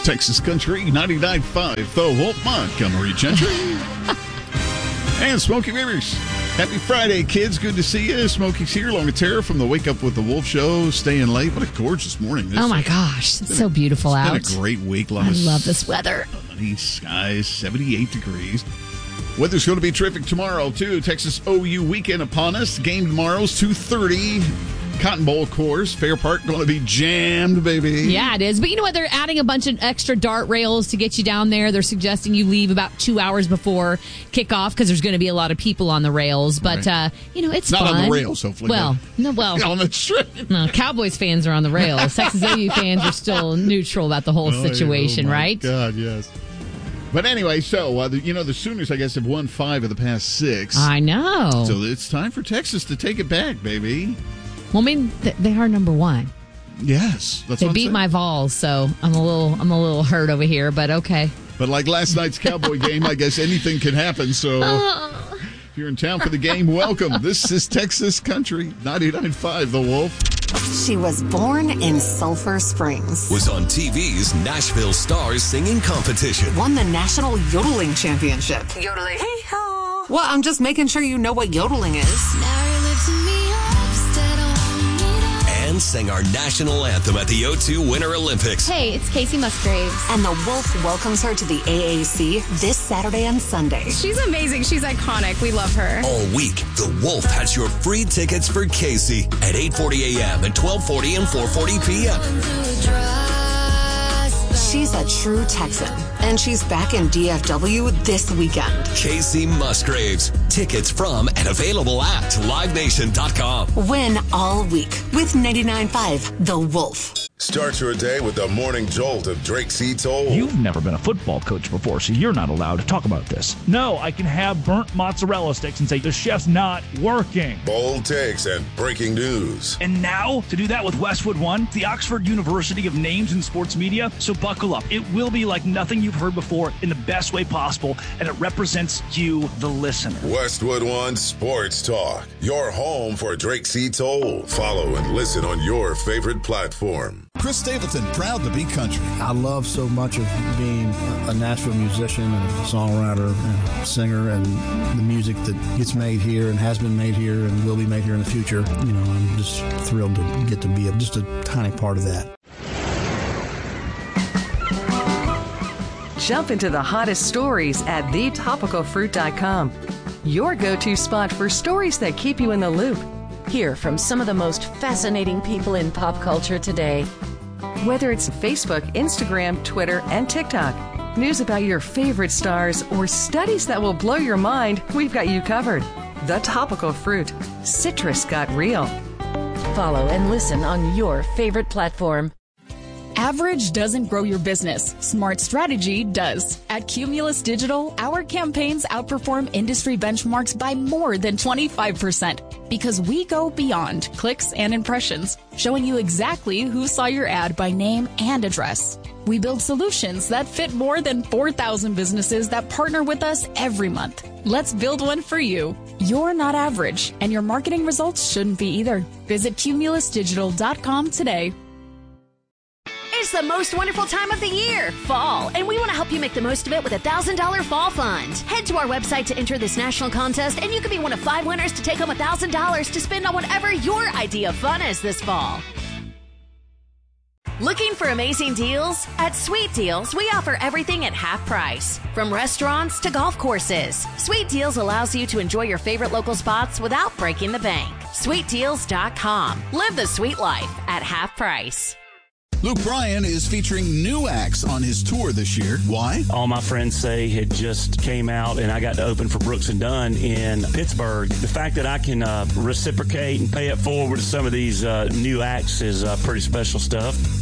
Texas Country 99.5, The Wolf, Montgomery Gentry. And Smokey Rivers. Happy Friday, kids. Good to see you. Smokey's here along with Tara from the Wake Up with the Wolf show. Staying late. What a gorgeous morning. Oh, my gosh. It's so beautiful out. It's been a great week. I love this weather. Sunny skies, 78 degrees. Weather's going to be terrific tomorrow, too. Texas OU weekend upon us. Game tomorrow's 2:30. Cotton Bowl course. Fair Park going to be jammed, baby. Yeah, it is. But you know what? They're adding a bunch of extra dart rails to get you down there. They're suggesting you leave about 2 hours before kickoff because there's going to be a lot of people on the rails. But, it's not fun. on the rails, hopefully. Well, on the strip. No, Cowboys fans are on the rails. Texas OU fans are still neutral about the whole situation, right? God, yes. But anyway, so, the Sooners, I guess, have won 5 of the past 6. I know. So it's time for Texas to take it back, baby. Well, I mean, they are number 1. Yes, that's they what beat I'm my Vols, so I'm a little hurt over here, but okay. But like last night's Cowboy game, I guess anything can happen. So if you're in town for the game, welcome. This is Texas Country 99.5, The Wolf. She was born in Sulphur Springs. Was on TV's Nashville Stars Singing Competition. Won the National Yodeling Championship. Yodeling. Hey-ho. Well, I'm just making sure you know what yodeling is. Now you're lifting me up instead of holding me down. And sang our national anthem at the O2 Winter Olympics. Hey, it's Casey Musgraves. And the Wolf welcomes her to the AAC this Saturday and Sunday. She's amazing. She's iconic. We love her. All week, the Wolf has your free tickets for Casey at 8:40 a.m. and 12:40 and 4:40 p.m. She's a true Texan, and she's back in DFW this weekend. Casey Musgraves. Tickets from and available at LiveNation.com. Win all week with 99.5 The Wolf. Start your day with the morning jolt of Drake C. Toll. You've never been a football coach before, so you're not allowed to talk about this. No, I can have burnt mozzarella sticks and say the chef's not working. Bold takes and breaking news. And now, to do that with Westwood One, the Oxford University of Names in Sports Media, so buckle up. It will be like nothing you've heard before in the best way possible, and it represents you, the listener. Westwood One Sports Talk, your home for Drake C. Toll. Follow and listen on your favorite platform. Chris Stapleton, proud to be country. I love so much of being a Nashville musician and a songwriter and singer, and the music that gets made here and has been made here and will be made here in the future. You know, I'm just thrilled to get to be just a tiny part of that. Jump into the hottest stories at thetopicalfruit.com. Your go-to spot for stories that keep you in the loop. Hear from some of the most fascinating people in pop culture today. Whether it's Facebook, Instagram, Twitter, and TikTok, news about your favorite stars, or studies that will blow your mind, we've got you covered. The Topical Fruit. Citrus got real. Follow and listen on your favorite platform. Average doesn't grow your business. Smart strategy does. At Cumulus Digital, our campaigns outperform industry benchmarks by more than 25% because we go beyond clicks and impressions, showing you exactly who saw your ad by name and address. We build solutions that fit more than 4,000 businesses that partner with us every month. Let's build one for you. You're not average, and your marketing results shouldn't be either. Visit cumulusdigital.com today. It's the most wonderful time of the year, fall, and we want to help you make the most of it with a $1,000 fall fund. Head to our website to enter this national contest, and you could be one of 5 winners to take home $1,000 to spend on whatever your idea of fun is this fall. Looking for amazing deals? At Sweet Deals, we offer everything at half price. From restaurants to golf courses, Sweet Deals allows you to enjoy your favorite local spots without breaking the bank. SweetDeals.com. Live the sweet life at half price. Luke Bryan is featuring new acts on his tour this year. Why? All my friends say it just came out, and I got to open for Brooks and Dunn in Pittsburgh. The fact that I can reciprocate and pay it forward to some of these new acts is pretty special stuff.